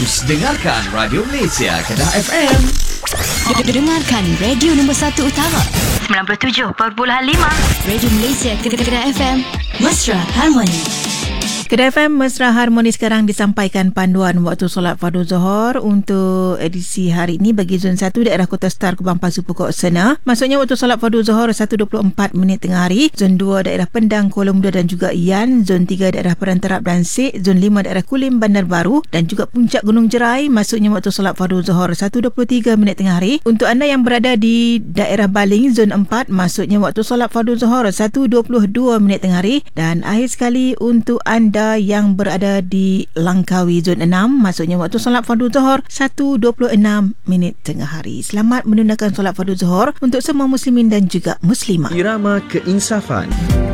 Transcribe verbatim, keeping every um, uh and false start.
Terus dengarkan Radio Malaysia Kedah F M. Dengarkan radio nombor satu utama sembilan puluh tujuh perpuluhan lima Radio Malaysia Kedah F M. Mesra Harmoni. Kedah F M Mesra Harmoni sekarang disampaikan panduan waktu solat fardu Zuhur untuk edisi hari ini bagi zon satu daerah Kota Star Kubang Pasu Pokok Sena. Maksudnya waktu solat fardu Zuhur satu dua puluh empat minit tengah hari. Zon dua daerah Pendang, Kuala Muda dan juga Ian. Zon tiga daerah Perantarap dan Sik. Zon lima daerah Kulim, Bandar Baru dan juga Puncak Gunung Jerai. Maksudnya waktu solat fardu Zuhur satu dua puluh tiga minit tengah hari. Untuk anda yang berada di daerah Baling zon empat, maksudnya waktu solat fardu Zuhur satu dua puluh dua minit tengah hari. Dan akhir sekali untuk anda yang berada di Langkawi zon enam, maksudnya waktu solat fardu Zuhur satu dua puluh enam minit tengah hari. Selamat menunaikan solat fardu Zuhur untuk semua muslimin dan juga muslimah. Irama keinsafan.